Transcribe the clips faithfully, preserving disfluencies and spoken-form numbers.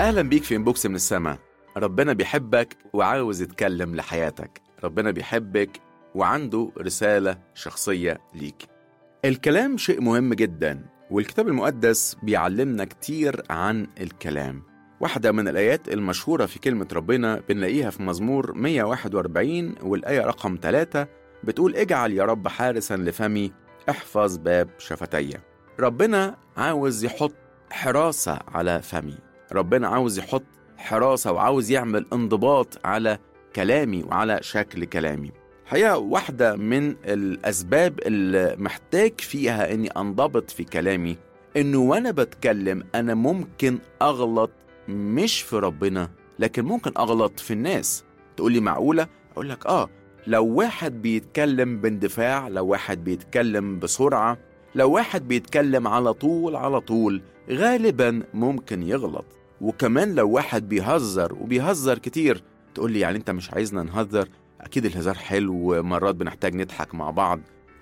أهلا بيك في إنبوكس من السماء. ربنا بيحبك وعاوز يتكلم لحياتك. ربنا بيحبك وعنده رسالة شخصية ليك. الكلام شيء مهم جدا، والكتاب المقدس بيعلمنا كتير عن الكلام. واحدة من الآيات المشهورة في كلمة ربنا بنلاقيها في مزمور مية وواحد وأربعين والآية رقم ثلاثة، بتقول اجعل يا رب حارسا لفمي، احفظ باب شفتي. ربنا عاوز يحط حراسة على فمي، ربنا عاوز يحط حراسة وعاوز يعمل انضباط على كلامي وعلى شكل كلامي. حقيقة واحدة من الأسباب اللي محتاج فيها أني أنضبط في كلامي أنه وأنا بتكلم أنا ممكن أغلط، مش في ربنا لكن ممكن أغلط في الناس. تقولي معقولة؟ أقول لك آه، لو واحد بيتكلم باندفاع، لو واحد بيتكلم بسرعة، لو واحد بيتكلم على طول على طول غالبا ممكن يغلط. وكمان لو واحد بيهزر وبيهزر كتير، تقول لي يعني انت مش عايزنا نهزر؟ اكيد الهزار حلو ومرات بنحتاج نضحك مع بعض،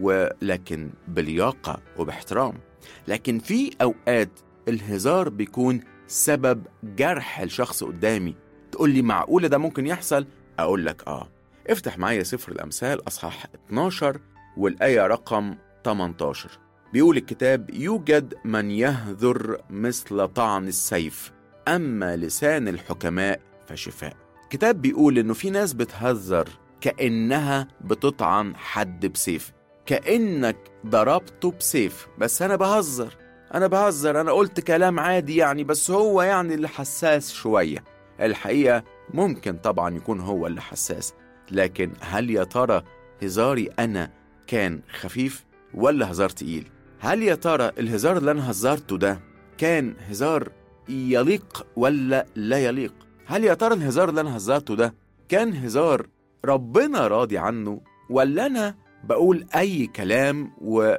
ولكن بلياقة وباحترام. لكن في اوقات الهزار بيكون سبب جرح الشخص قدامي. تقول لي معقولة ده ممكن يحصل؟ اقول لك اه. افتح معايا سفر الامثال اصحاح اتناشر والآية رقم ثمانية عشر. بيقول الكتاب: يوجد من يهذر مثل طعن السيف، أما لسان الحكماء فشفاء. الكتاب بيقول إنه في ناس بتهذر كأنها بتطعن حد بسيف، كأنك ضربته بسيف. بس أنا بهزر أنا بهزر أنا قلت كلام عادي يعني، بس هو يعني اللي حساس شوية. الحقيقة ممكن طبعا يكون هو اللي حساس، لكن هل يا ترى هزاري أنا كان خفيف ولا هزار تقيل؟ هل يا ترى الهزار اللي أنا هزرته ده كان هزار يليق ولا لا يليق؟ هل يا ترى الهزار اللي أنا هزرته ده كان هزار ربنا راضي عنه، ولا أنا بقول أي كلام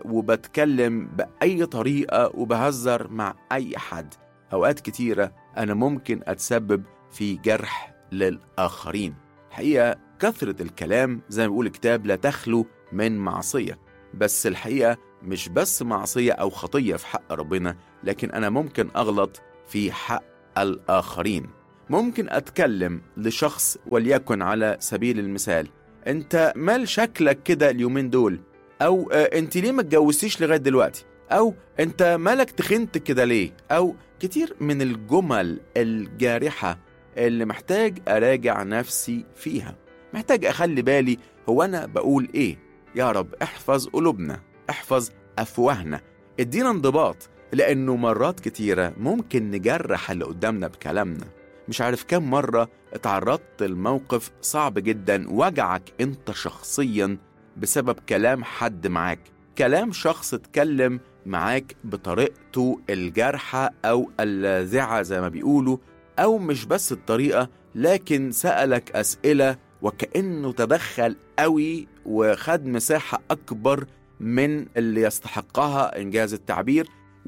وبتكلم بأي طريقة وبهزر مع أي حد؟ أوقات كتيرة أنا ممكن أتسبب في جرح للآخرين. حقيقة كثرة الكلام زي ما بيقول الكتاب لا تخلو من معصية. بس الحقيقة مش بس معصية أو خطية في حق ربنا، لكن أنا ممكن أغلط في حق الآخرين. ممكن أتكلم لشخص وليكن على سبيل المثال: أنت مال شكلك كده اليومين دول، أو أنت ليه ما اتجوزتيش لغاية دلوقتي، أو أنت مالك تخنت كده ليه، أو كتير من الجمل الجارحة اللي محتاج أراجع نفسي فيها. محتاج أخلي بالي هو أنا بقول إيه. يا رب احفظ قلوبنا، احفظ أفواهنا، ادينا انضباط، لأنه مرات كتيرة ممكن نجرح اللي قدامنا بكلامنا. مش عارف كم مرة اتعرضت لموقف صعب جدا وجعك انت شخصيا بسبب كلام حد معاك، كلام شخص اتكلم معاك بطريقته الجارحة أو اللاذعة زي ما بيقولوا، أو مش بس الطريقة لكن سألك أسئلة وكأنه تدخل قوي وخد مساحة أكبر من اللي يستحقها إنجاز التعبير،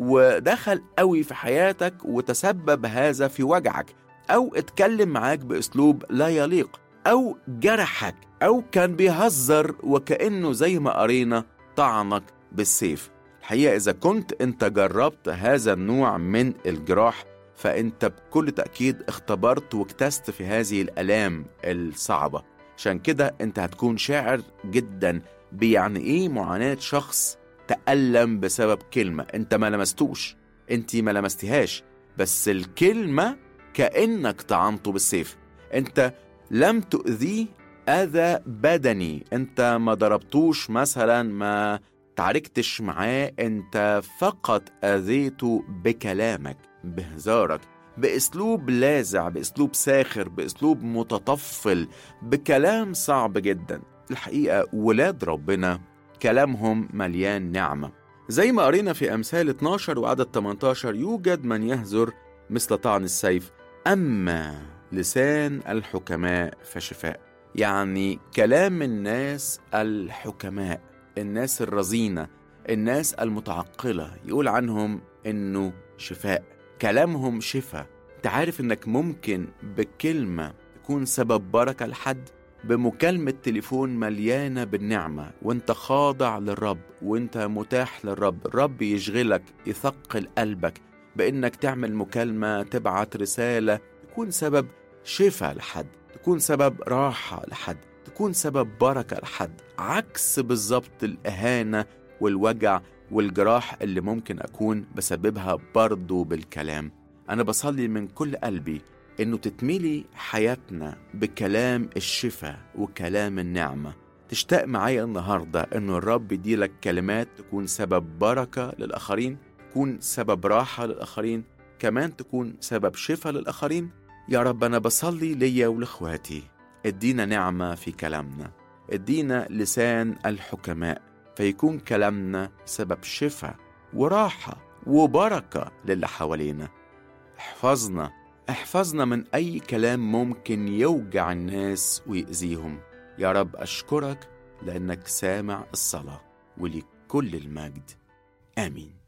ودخل قوي في حياتك وتسبب هذا في وجعك، أو اتكلم معاك بأسلوب لا يليق، أو جرحك، أو كان بيهزر وكأنه زي ما قرينا طعنك بالسيف. الحقيقة إذا كنت أنت جربت هذا النوع من الجراح، فأنت بكل تأكيد اختبرت واكتست في هذه الآلام الصعبة. عشان كده أنت هتكون شاعر جدا بيعني إيه معاناة شخص تألم بسبب كلمة أنت ما لمستوش، أنت ما لمستهاش، بس الكلمة كأنك طعنته بالسيف. أنت لم تؤذيه أذى بدني، أنت ما ضربتوش مثلا، ما تعاركتش معاه، أنت فقط أذيته بكلامك، بهزارك، بأسلوب لاذع، بأسلوب ساخر، بأسلوب متطفل، بكلام صعب جدا. الحقيقة ولاد ربنا كلامهم مليان نعمة، زي ما قرينا في أمثال اتناشر وعدد ثمانية عشر: يوجد من يهزر مثل طعن السيف، أما لسان الحكماء فشفاء. يعني كلام الناس الحكماء، الناس الرزينة، الناس المتعقلة، يقول عنهم إنه شفاء، كلامهم شفاء. تعرف إنك ممكن بكلمة تكون سبب بركة لحد، بمكالمة تليفون مليانة بالنعمة وانت خاضع للرب وانت متاح للرب، الرب يشغلك، يثقل قلبك بإنك تعمل مكالمة، تبعت رسالة، تكون سبب شفاء لحد، تكون سبب راحة لحد، تكون سبب بركة لحد، عكس بالظبط الإهانة والوجع والجراح اللي ممكن أكون بسببها برضو بالكلام. أنا بصلي من كل قلبي إنه تتميلي حياتنا بكلام الشفاء وكلام النعمة. تشتاق معايا النهاردة إنه الرب يديلك كلمات تكون سبب بركة للآخرين، تكون سبب راحة للآخرين، كمان تكون سبب شفاء للآخرين. يا رب أنا بصلي ليا ولإخواتي، ادينا نعمة في كلامنا، ادينا لسان الحكماء، فيكون كلامنا سبب شفاء وراحة وبركة للي حوالينا. احفظنا احفظنا من أي كلام ممكن يوجع الناس ويأذيهم. يا رب أشكرك لأنك سامع الصلاة، ولكل المجد. آمين.